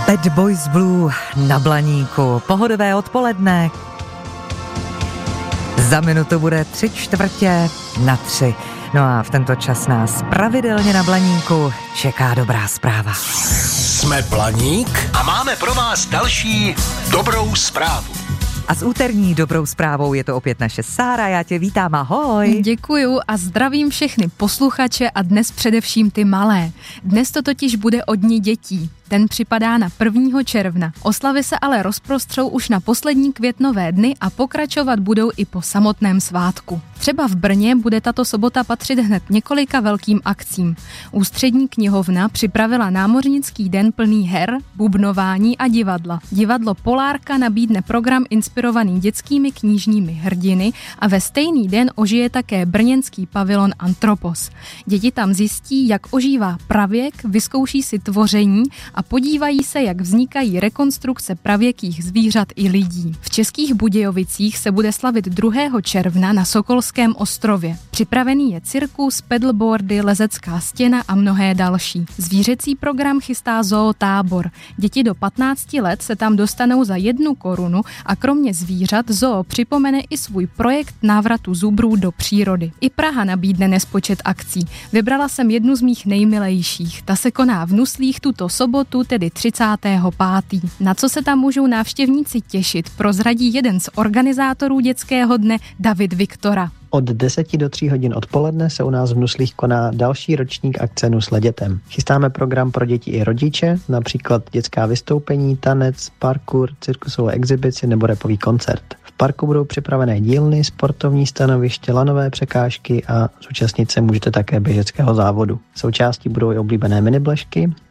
Bad Boys Blue na Blaníku. Pohodové odpoledne. Za minutu bude 3/4 No a v tento čas nás pravidelně na Blaníku čeká dobrá zpráva. Jsme Blaník a máme pro vás další dobrou zprávu. A s úterní dobrou zprávou je to opět naše Sára, já tě vítám, ahoj. Děkuju a zdravím všechny posluchače a dnes především ty malé. Dnes to totiž bude o Dni dětí. Ten připadá na 1. června. Oslavy se ale rozprostřou už na poslední květnové dny a pokračovat budou i po samotném svátku. Třeba v Brně bude tato sobota patřit hned několika velkým akcím. Ústřední knihovna připravila námořnický den plný her, bubnování a divadla. Divadlo Polárka nabídne program inspirovaný dětskými knižními hrdiny a ve stejný den ožije také brněnský pavilon Antropos. Děti tam zjistí, jak ožívá pravěk, vyzkouší si tvoření a podívají se, jak vznikají rekonstrukce pravěkých zvířat i lidí. V Českých Budějovicích se bude slavit 2. června na Sokolském ostrově. Připravený je cirkus, pedalboardy, lezecká stěna a mnohé další. Zvířecí program chystá Zootábor. Děti do 15 let se tam dostanou za 1 korunu a kromě zvířat zoo připomene i svůj projekt návratu zubrů do přírody. I Praha nabídne nespočet akcí. Vybrala jsem jednu z mých nejmilejších. Ta se koná v Nuslích tuto sobotu, tedy 35. Na co se tam můžou návštěvníci těšit, prozradí jeden z organizátorů dětského dne, David Viktora. Od 10 do 3 hodin odpoledne se u nás v Nuslích koná další ročník akce Nusle dětem. Chystáme program pro děti i rodiče, například dětská vystoupení, tanec, parkour, cirkusovou exibici nebo rapový koncert. V parku budou připravené dílny, sportovní stanoviště, lanové překážky a zúčastnit se můžete také běžeckého závodu. Součástí budou i oblíbené minibležky,